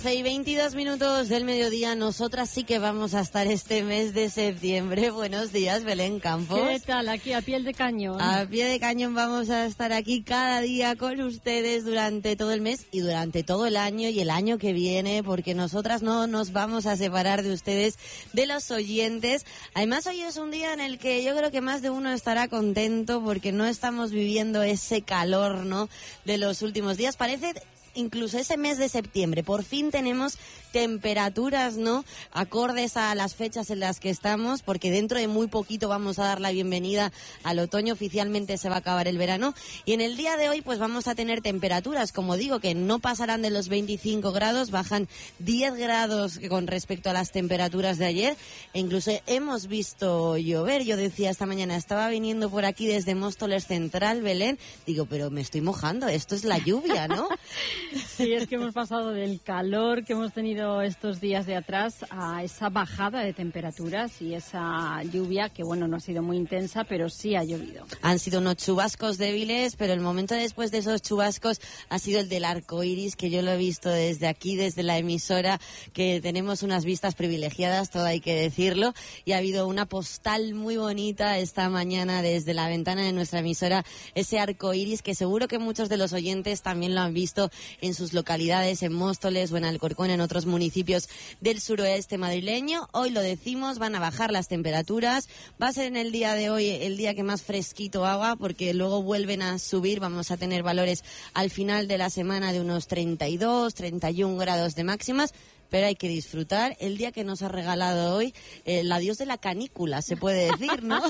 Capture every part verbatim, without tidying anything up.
Y veintidós minutos del mediodía, nosotras sí que vamos a estar este mes de septiembre. Buenos días, Belén Campos. ¿Qué tal? Aquí a piel de cañón. A pie de cañón vamos a estar aquí cada día con ustedes durante todo el mes y durante todo el año y el año que viene, porque nosotras no nos vamos a separar de ustedes, de los oyentes. Además, hoy es un día en el que yo creo que más de uno estará contento porque no estamos viviendo ese calor, ¿no?, de los últimos días. Parece... Incluso ese mes de septiembre, por fin tenemos temperaturas, ¿no?, acordes a las fechas en las que estamos, porque dentro de muy poquito vamos a dar la bienvenida al otoño, oficialmente se va a acabar el verano, y en el día de hoy pues vamos a tener temperaturas, como digo, que no pasarán de los veinticinco grados, bajan diez grados con respecto a las temperaturas de ayer, e incluso hemos visto llover. Yo decía esta mañana, estaba viniendo por aquí desde Móstoles Central, Belén, digo, pero me estoy mojando, esto es la lluvia, ¿no? Sí, es que hemos pasado del calor que hemos tenido estos días de atrás a esa bajada de temperaturas y esa lluvia que, bueno, no ha sido muy intensa, pero sí ha llovido. Han sido unos chubascos débiles, pero el momento después de esos chubascos ha sido el del arco iris, que yo lo he visto desde aquí, desde la emisora, que tenemos unas vistas privilegiadas, todo hay que decirlo, y ha habido una postal muy bonita esta mañana desde la ventana de nuestra emisora, ese arco iris que seguro que muchos de los oyentes también lo han visto en sus localidades, en Móstoles o en Alcorcón, en otros municipios del suroeste madrileño. Hoy lo decimos, van a bajar las temperaturas, va a ser en el día de hoy el día que más fresquito haga, porque luego vuelven a subir, vamos a tener valores al final de la semana de unos treinta y dos, treinta y uno grados de máximas, pero hay que disfrutar el día que nos ha regalado hoy el adiós de la canícula, se puede decir, ¿no?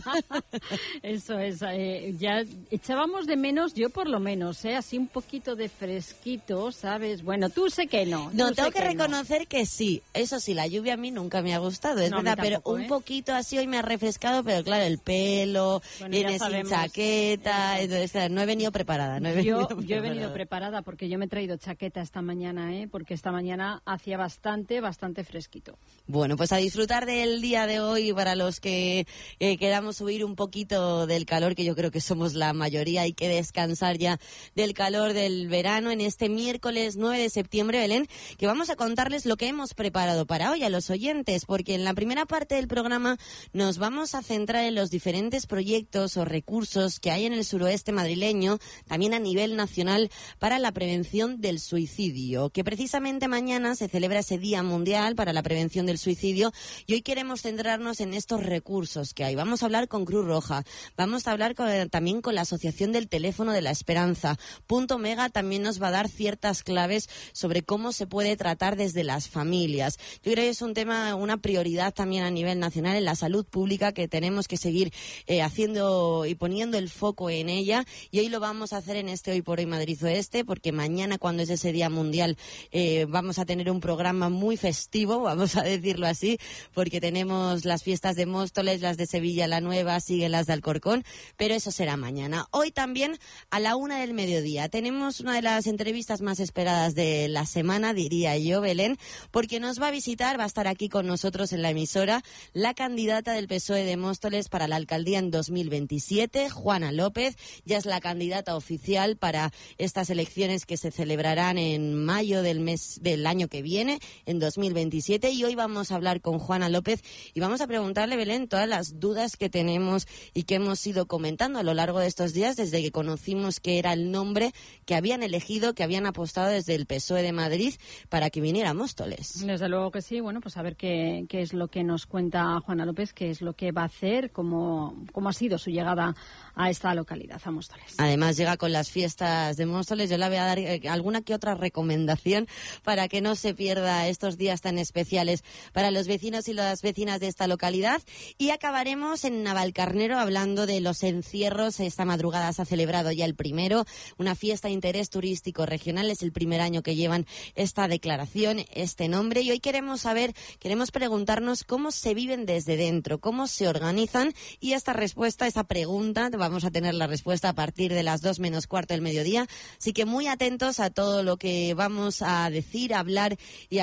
Eso es, eh, ya echábamos de menos, yo por lo menos, ¿eh? Así un poquito de fresquito, ¿sabes? Bueno, tú sé que no. No, tengo que, que reconocer no. que sí, eso sí, la lluvia a mí nunca me ha gustado, es no, verdad, tampoco, pero ¿eh? un poquito así hoy me ha refrescado, pero claro, el pelo, bueno, viene sin chaqueta, eh, entonces claro, no he venido preparada. No he venido yo, preparada. yo he venido preparada porque yo me he traído chaqueta esta mañana, ¿eh? Porque esta mañana hacía bastante, bastante fresquito. Bueno, pues a disfrutar del día de hoy para los que eh, queramos huir un poquito del calor, que yo creo que somos la mayoría, hay que descansar ya del calor del verano en este miércoles nueve de septiembre, Belén, que vamos a contarles lo que hemos preparado para hoy a los oyentes, porque en la primera parte del programa nos vamos a centrar en los diferentes proyectos o recursos que hay en el suroeste madrileño, también a nivel nacional, para la prevención del suicidio, que precisamente mañana se celebra ese Día Mundial para la prevención del suicidio, y hoy queremos centrarnos en estos recursos que hay. Vamos a hablar con Cruz Roja, vamos a hablar con, también con la Asociación del Teléfono de la Esperanza. Punto Mega también nos va a dar ciertas claves sobre cómo se puede tratar desde las familias. Yo creo que es un tema, una prioridad también a nivel nacional en la salud pública, que tenemos que seguir eh, haciendo y poniendo el foco en ella, y hoy lo vamos a hacer en este Hoy por Hoy Madrid Oeste, porque mañana, cuando es ese Día Mundial, eh, vamos a tener un programa muy festivo, vamos a decirlo así, porque tenemos las fiestas de Móstoles, las de Sevilla la Nueva, siguen las de Alcorcón, pero eso será mañana. Hoy también a la una del mediodía tenemos una de las entrevistas más esperadas de la semana, diría yo, Belén, porque nos va a visitar, va a estar aquí con nosotros en la emisora, la candidata del P S O E de Móstoles para la alcaldía en dos mil veintisiete, Juana López, ya es la candidata oficial para estas elecciones que se celebrarán en mayo del mes del año que viene, en dos mil veintisiete, y hoy vamos a hablar con Juana López y vamos a preguntarle, Belén, todas las dudas que tenemos y que hemos ido comentando a lo largo de estos días desde que conocimos que era el nombre que habían elegido, que habían apostado desde el P S O E de Madrid para que viniera a Móstoles. Desde luego que sí. Bueno, pues a ver qué, qué es lo que nos cuenta Juana López, qué es lo que va a hacer, cómo, cómo ha sido su llegada a esta localidad, a Móstoles. Además llega con las fiestas de Móstoles, yo le voy a dar eh, alguna que otra recomendación para que no se pierda estos días tan especiales para los vecinos y las vecinas de esta localidad. Y acabaremos en Navalcarnero hablando de los encierros. Esta madrugada se ha celebrado ya el primero, una fiesta de interés turístico regional, es el primer año que llevan esta declaración, este nombre, y hoy queremos saber, queremos preguntarnos cómo se viven desde dentro, cómo se organizan, y esta respuesta, esta pregunta, vamos a tener la respuesta a partir de las dos menos cuarto del mediodía, así que muy atentos a todo lo que vamos a decir, a hablar y a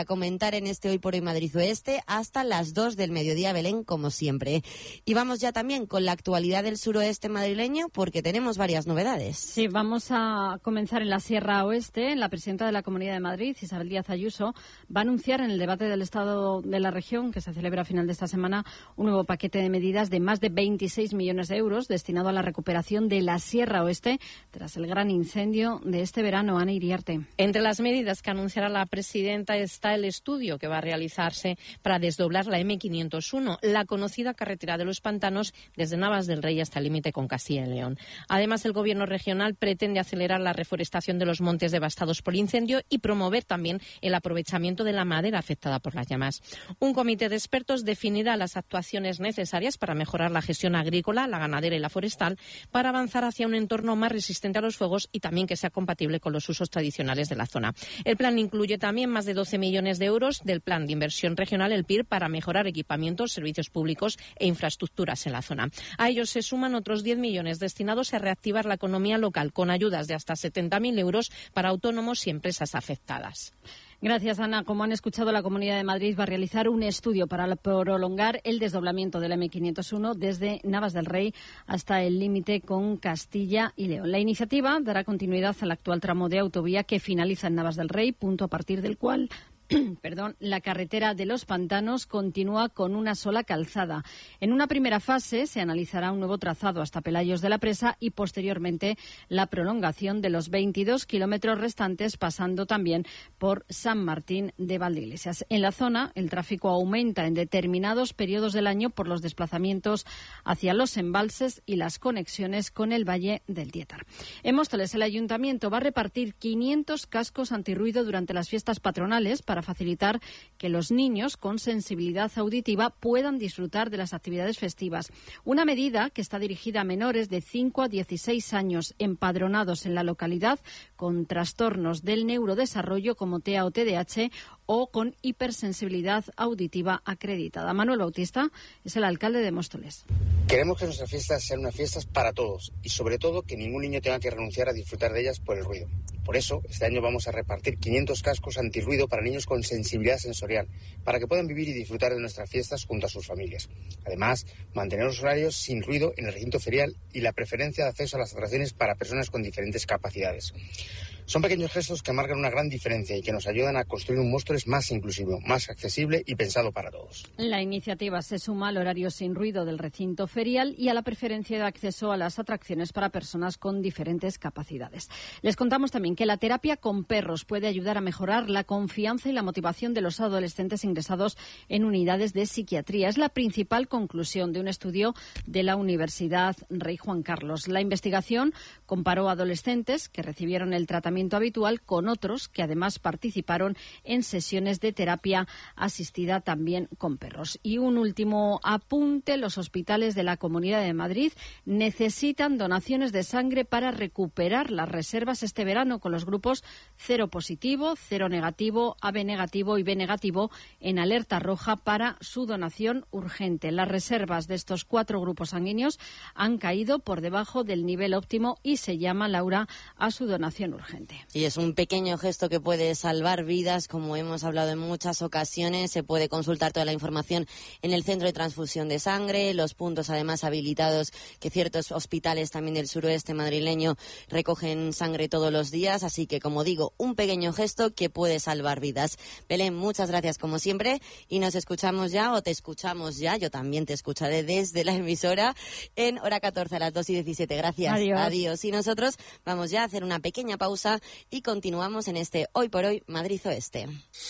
comentar en este Hoy por Hoy Madrid Oeste hasta las dos del mediodía, Belén, como siempre. Y vamos ya también con la actualidad del suroeste madrileño, porque tenemos varias novedades. Sí, vamos a comenzar en la Sierra Oeste. La presidenta de la Comunidad de Madrid, Isabel Díaz Ayuso, va a anunciar en el debate del Estado de la región, que se celebra a final de esta semana, un nuevo paquete de medidas de más de veintiséis millones de euros destinado a la recuperación de la Sierra Oeste tras el gran incendio de este verano. Ana Iriarte. Entre las medidas que anunciará la presidenta está el estudio que va a realizarse para desdoblar la eme quinientos uno, la conocida carretera de los pantanos desde Navas del Rey hasta el límite con Castilla y León. Además, el Gobierno regional pretende acelerar la reforestación de los montes devastados por incendio y promover también el aprovechamiento de la madera afectada por las llamas. Un comité de expertos definirá las actuaciones necesarias para mejorar la gestión agrícola, la ganadera y la forestal, para avanzar hacia un entorno más resistente a los fuegos y también que sea compatible con los usos tradicionales de la zona. El plan incluye también más de doce millones de euros del Plan de Inversión Regional, el P I R, para mejorar equipamientos, servicios públicos e infraestructuras en la zona. A ellos se suman otros diez millones destinados a reactivar la economía local con ayudas de hasta setenta mil euros para autónomos y empresas afectadas. Gracias, Ana. Como han escuchado, la Comunidad de Madrid va a realizar un estudio para prolongar el desdoblamiento de la eme quinientos uno desde Navas del Rey hasta el límite con Castilla y León. La iniciativa dará continuidad al actual tramo de autovía que finaliza en Navas del Rey, punto a partir del cual Perdón, la carretera de los pantanos continúa con una sola calzada. En una primera fase se analizará un nuevo trazado hasta Pelayos de la Presa y posteriormente la prolongación de los veintidós kilómetros restantes, pasando también por San Martín de Valdeiglesias. En la zona el tráfico aumenta en determinados periodos del año por los desplazamientos hacia los embalses y las conexiones con el Valle del Diétar. En Móstoles, el ayuntamiento va a repartir quinientos cascos antirruido durante las fiestas patronales para para facilitar que los niños con sensibilidad auditiva puedan disfrutar de las actividades festivas. Una medida que está dirigida a menores de cinco a dieciséis años empadronados en la localidad con trastornos del neurodesarrollo como T E A o T D A H o con hipersensibilidad auditiva acreditada. Manuel Bautista es el alcalde de Móstoles. Queremos que nuestras fiestas sean unas fiestas para todos y sobre todo que ningún niño tenga que renunciar a disfrutar de ellas por el ruido. Por eso, este año vamos a repartir quinientos cascos antirruido para niños con sensibilidad sensorial, para que puedan vivir y disfrutar de nuestras fiestas junto a sus familias. Además, mantener los horarios sin ruido en el recinto ferial y la preferencia de acceso a las atracciones para personas con diferentes capacidades. Son pequeños gestos que marcan una gran diferencia y que nos ayudan a construir un Móstoles más inclusivo, más accesible y pensado para todos. La iniciativa se suma al horario sin ruido del recinto ferial y a la preferencia de acceso a las atracciones para personas con diferentes capacidades. Les contamos también que la terapia con perros puede ayudar a mejorar la confianza y la motivación de los adolescentes ingresados en unidades de psiquiatría. Es la principal conclusión de un estudio de la Universidad Rey Juan Carlos. La investigación comparó adolescentes que recibieron el tratamiento habitual con otros que además participaron en sesiones de terapia asistida también con perros. Y un último apunte: los hospitales de la Comunidad de Madrid necesitan donaciones de sangre para recuperar las reservas este verano con los grupos cero positivo, cero negativo, A B negativo y B negativo en alerta roja para su donación urgente. Las reservas de estos cuatro grupos sanguíneos han caído por debajo del nivel óptimo y se llama, Laura, a su donación urgente. Y es un pequeño gesto que puede salvar vidas, como hemos hablado en muchas ocasiones. Se puede consultar toda la información en el Centro de Transfusión de Sangre, los puntos además habilitados que ciertos hospitales también del suroeste madrileño recogen sangre todos los días. Así que, como digo, un pequeño gesto que puede salvar vidas. Belén, muchas gracias como siempre y nos escuchamos ya, o te escuchamos ya, yo también te escucharé desde la emisora en hora catorce a las dos y diecisiete. Gracias. Adiós. Adiós. Y nosotros vamos ya a hacer una pequeña pausa y continuamos en este Hoy por Hoy Madrid Oeste.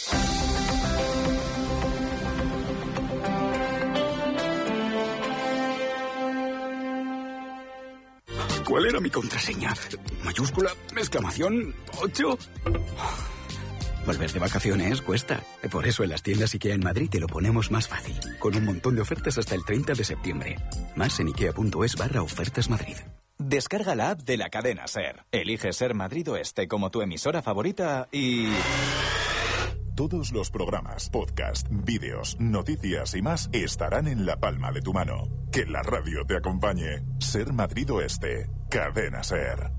¿Cuál era mi contraseña? ¿Mayúscula? ¿Exclamación? ¿ocho? Volver de vacaciones cuesta. Por eso en las tiendas IKEA en Madrid te lo ponemos más fácil. Con un montón de ofertas hasta el treinta de septiembre. Más en ikea.es barra ofertas Madrid. Descarga la app de la cadena SER. Elige Ser Madrid Oeste como tu emisora favorita y... Todos los programas, podcast, vídeos, noticias y más estarán en la palma de tu mano. Que la radio te acompañe. Ser Madrid Oeste. Cadena SER.